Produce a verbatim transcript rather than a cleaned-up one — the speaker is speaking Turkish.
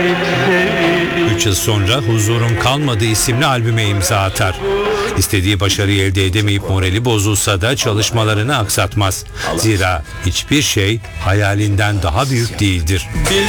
Üç yıl sonra Huzurum Kalmadı isimli albüme imza atar. İstediği başarıyı elde edemeyip morali bozulsa da çalışmalarını aksatmaz. Zira hiçbir şey hayalinden daha büyük değildir. Bir